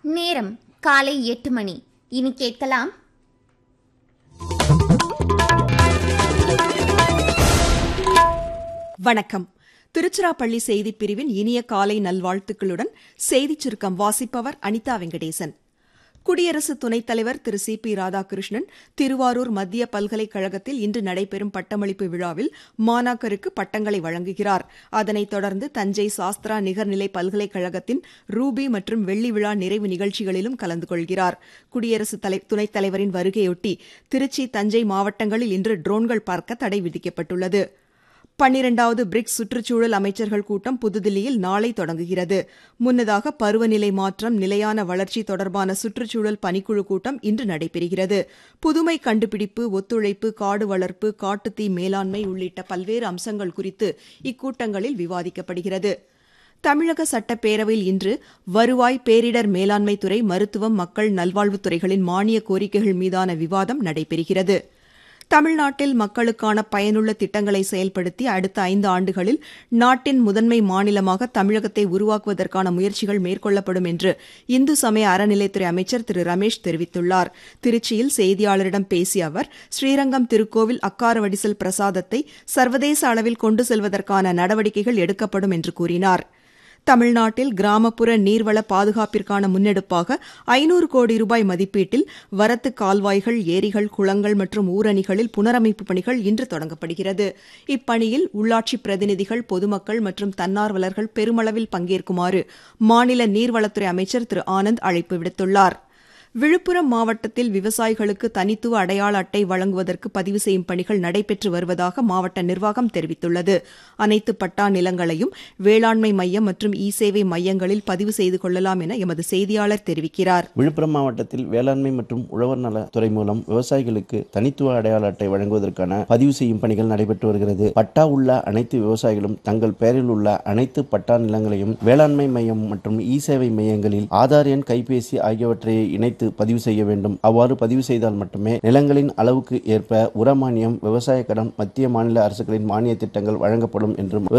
நேரம் காலை 8 மணி. இனி கேட்கலாம் வணக்கம். திருச்சிராப்பள்ளி செய்திப் பிரிவின் இனிய காலை நல்வாழ்த்துக்களுடன் செய்திச் சுருக்கம் வாசிப்பவர் அனிதா வெங்கடேசன். குடியரசு துணைத் தலைவர் திரு சி.பி. ராதாகிருஷ்ணன் திருவாரூர் மத்திய பல்கலைக்கழகத்தில் இன்று நடைபெறும் பட்டமளிப்பு விழாவில் மாணாக்கருக்கு பட்டங்களை வழங்குகிறார். அதனைத் தொடர்ந்து தஞ்சை சாஸ்திரா நிகர்நிலை பல்கலைக்கழகத்தின் ரூபி மற்றும் வெள்ளி விழா நிறைவு நிகழ்ச்சிகளிலும் கலந்து கொள்கிறார். குடியரசு துணைத் தலைவரின் வருகையொட்டி திருச்சி, தஞ்சை மாவட்டங்களில் இன்று ட்ரோன்கள் பறக்க தடை விதிக்கப்பட்டுள்ளது. 12வது பிரிக்ஸ் சுற்றுச்சூழல் அமைச்சர்கள் கூட்டம் புதுதில்லியில் நாளை தொடங்குகிறது. முன்னதாக பருவநிலை மாற்றம், நிலையான வளர்ச்சி தொடர்பான சுற்றுச்சூழல் பணிக்குழு கூட்டம் இன்று நடைபெறுகிறது. புதுமை கண்டுபிடிப்பு, ஒத்துழைப்பு, காடு வளர்ப்பு, காட்டுத்தீ மேலாண்மை உள்ளிட்ட பல்வேறு அம்சங்கள் குறித்து இக்கூட்டங்களில் விவாதிக்கப்படுகிறது. தமிழக சட்டப்பேரவையில் இன்று வருவாய், பேரிடர் மேலாண்மைத்துறை, மருத்துவம், மக்கள் நல்வாழ்வுத்துறைகளின் மானிய கோரிக்கைகள் மீதான விவாதம் நடைபெறுகிறது. தமிழ்நாட்டில் மக்களுக்கான பயனுள்ள திட்டங்களை செயல்படுத்தி அடுத்த 5 ஆண்டுகளில் நாட்டின் முதன்மை மாநிலமாக தமிழகத்தை உருவாக்குவதற்கான முயற்சிகள் மேற்கொள்ளப்படும் என்று இந்து சமய அறநிலைத்துறை அமைச்சர் திரு ரமேஷ் தெரிவித்துள்ளார். திருச்சியில் செய்தியாளரிடம் பேசிய அவர், ஸ்ரீரங்கம் திருக்கோவில் அக்காரவடிசல் பிரசாதத்தை சர்வதேச அளவில் கொண்டு செல்வதற்கான நடவடிக்கைகள் எடுக்கப்படும் என்று கூறினார். தமிழ்நாட்டில் கிராமப்புற நீர்வள பாதுகாப்பிற்கான முன்னெடுப்பாக 500 கோடி ரூபாய் மதிப்பீட்டில் வரத்து கால்வாய்கள், ஏரிகள், குளங்கள் மற்றும் ஊரணிகளில் புனரமைப்பு பணிகள் இன்று தொடங்கப்படுகிறது. இப்பணியில் உள்ளாட்சி பிரதிநிதிகள், பொதுமக்கள் மற்றும் தன்னார்வலர்கள் பெருமளவில் பங்கேற்குமாறு மாநில நீர்வளத்துறை அமைச்சர் திரு ஆனந்த் அழைப்பு விடுத்துள்ளார். விழுப்புரம் மாவட்டத்தில் விவசாயிகளுக்கு தனித்துவ அடையாள அட்டை வழங்குவதற்கு பதிவு செய்யும் பணிகள் நடைபெற்று வருவதாக மாவட்ட நிர்வாகம் தெரிவித்துள்ளது. அனைத்து பட்டா நிலங்களையும் வேளாண்மை மையம் மற்றும் சேவை மையங்களில் பதிவு செய்து கொள்ளலாம் என எமது செய்தியாளர் தெரிவிக்கிறார். விழுப்புரம் மாவட்டத்தில் வேளாண்மை மற்றும் உழவர் நலத்துறை மூலம் விவசாயிகளுக்கு தனித்துவ அடையாள அட்டை வழங்குவதற்கான பதிவு செய்யும் பணிகள் நடைபெற்று வருகிறது. பட்டா உள்ள அனைத்து விவசாயிகளும் தங்கள் பெயரில் உள்ள அனைத்து பட்டா நிலங்களையும் வேளாண்மை மையம் மற்றும் சேவை மையங்களில் ஆதார் எண், கைபேசி ஆகியவற்றை இணைத்து பதிவு செய்ய வேண்டும். அவ்வாறு பதிவு செய்தால் மட்டுமே நிலங்களின் அளவுக்கு ஏற்ப உர மானியம், விவசாய கடன், மத்திய மாநில அரசுகளின் மானிய திட்டங்கள் வழங்கப்படும் என்றும்